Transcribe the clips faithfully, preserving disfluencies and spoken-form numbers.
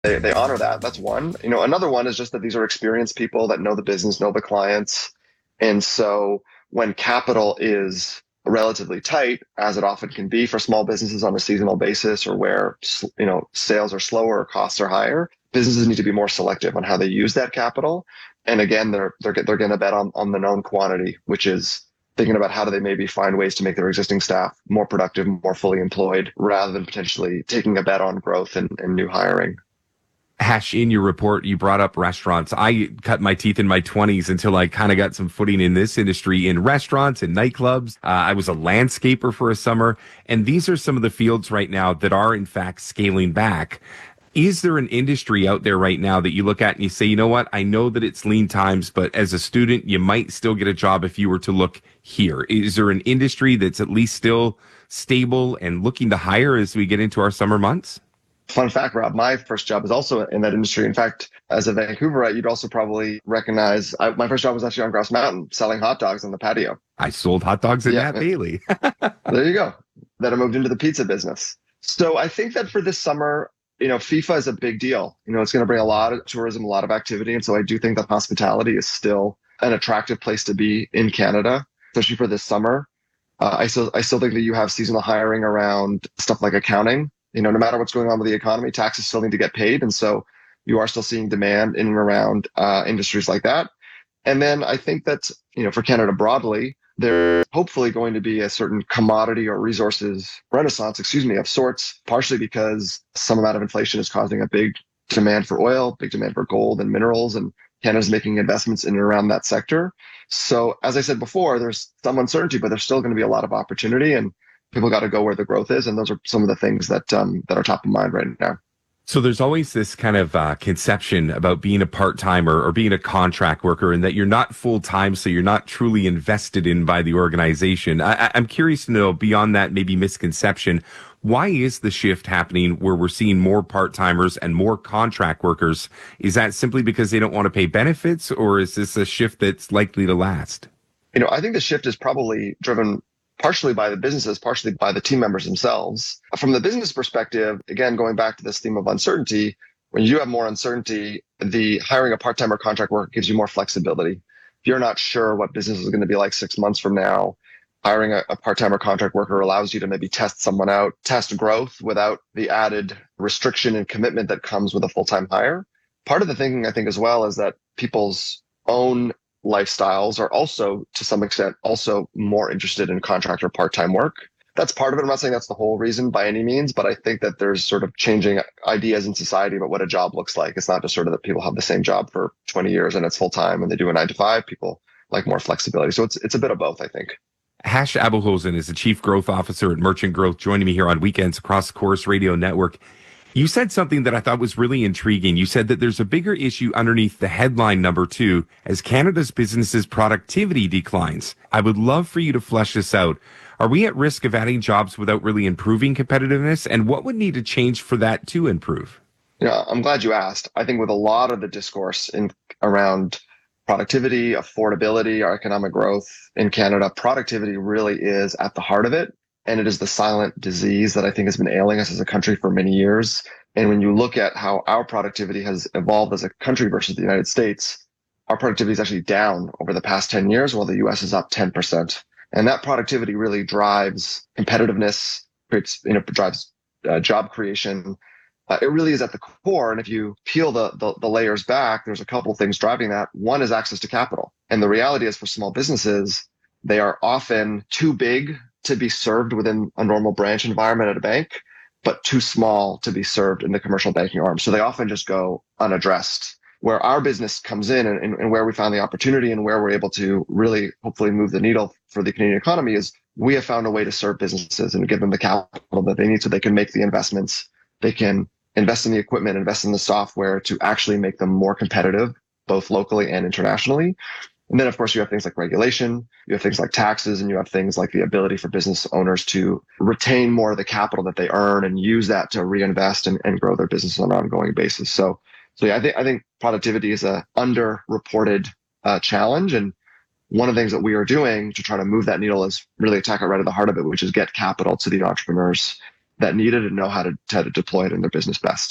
They, they honor that. That's one. You know, another one is just that these are experienced people that know the business, know the clients. And so when capital is relatively tight, as it often can be for small businesses on a seasonal basis or where, you know, sales are slower or costs are higher, businesses need to be more selective on how they use that capital. And again, they're, they're, they're going to bet on, on the known quantity, which is thinking about how do they maybe find ways to make their existing staff more productive, more fully employed, rather than potentially taking a bet on growth and, and new hiring. Hash, in your report, you brought up restaurants. I cut my teeth in my twenties until I kind of got some footing in this industry in restaurants and nightclubs. Uh, I was a landscaper for a summer. And these are some of the fields right now that are, in fact, scaling back. Is there an industry out there right now that you look at and you say, you know what, I know that it's lean times, but as a student, you might still get a job if you were to look here? Is there an industry that's at least still stable and looking to hire as we get into our summer months? Fun fact, Rob, my first job is also in that industry. In fact, as a Vancouverite, you'd also probably recognize I, my first job was actually on Grouse Mountain selling hot dogs on the patio. I sold hot dogs at Yeah. Nat Bailey. There you go. Then I moved into the pizza business. So I think that for this summer, you know, FIFA is a big deal. You know, it's going to bring a lot of tourism, a lot of activity. And so I do think that hospitality is still an attractive place to be in Canada, especially for this summer. Uh, I still, I still think that you have seasonal hiring around stuff like accounting. You know, no matter what's going on with the economy, taxes still need to get paid. And so you are still seeing demand in and around uh, industries like that. And then I think that, you know, for Canada broadly, there's hopefully going to be a certain commodity or resources renaissance, excuse me, of sorts, partially because some amount of inflation is causing a big demand for oil, big demand for gold and minerals, and Canada's making investments in and around that sector. So as I said before, there's some uncertainty, but there's still going to be a lot of opportunity, and people got to go where the growth is. And those are some of the things that um, that are top of mind right now. So there's always this kind of uh, conception about being a part-timer or being a contract worker, and that you're not full-time, so you're not truly invested in by the organization. I- I'm curious to know, beyond that maybe misconception, why is the shift happening where we're seeing more part-timers and more contract workers? Is that simply because they don't want to pay benefits, or is this a shift that's likely to last? You know, I think the shift is probably driven partially by the businesses, partially by the team members themselves. From the business perspective, again, going back to this theme of uncertainty, when you have more uncertainty, the hiring a part-time or contract worker gives you more flexibility. If you're not sure what business is going to be like six months from now, hiring a, a part-time or contract worker allows you to maybe test someone out, test growth without the added restriction and commitment that comes with a full-time hire. Part of the thinking, I think, as well, is that people's own lifestyles are also, to some extent, also more interested in contract or part-time work. That's part of it. I'm not saying that's the whole reason by any means, but I think that there's sort of changing ideas in society about what a job looks like. It's not just sort of that people have the same job for twenty years and it's full-time and they do a nine to five. People like more flexibility. So it's it's a bit of both, I think. Hash Abelhosen is the Chief Growth Officer at Merchant Growth, joining me here on Weekends across the Chorus Radio Network. You said something that I thought was really intriguing. You said that there's a bigger issue underneath the headline number two as Canada's businesses' productivity declines. I would love for you to flesh this out. Are we at risk of adding jobs without really improving competitiveness? And what would need to change for that to improve? Yeah, I'm glad you asked. I think with a lot of the discourse in around productivity, affordability, our economic growth in Canada, productivity really is at the heart of it. And it is the silent disease that I think has been ailing us as a country for many years. And when you look at how our productivity has evolved as a country versus the United States, our productivity is actually down over the past ten years, while the U S is up ten percent. And that productivity really drives competitiveness, creates, you know, drives uh, job creation. Uh, it really is at the core. And if you peel the, the, the layers back, there's a couple of things driving that. One is access to capital. And the reality is for small businesses, they are often too big to be served within a normal branch environment at a bank, but too small to be served in the commercial banking arm. So they often just go unaddressed. Where our business comes in and, and where we found the opportunity and where we're able to really hopefully move the needle for the Canadian economy is we have found a way to serve businesses and give them the capital that they need so they can make the investments. They can invest in the equipment, invest in the software to actually make them more competitive, both locally and internationally. And then, of course, you have things like regulation, you have things like taxes, and you have things like the ability for business owners to retain more of the capital that they earn and use that to reinvest and, and grow their business on an ongoing basis. So, so yeah, I think I think productivity is a underreported uh, challenge, and one of the things that we are doing to try to move that needle is really attack it right at the heart of it, which is get capital to the entrepreneurs that need it and know how to, how to deploy it in their business best.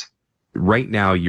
right now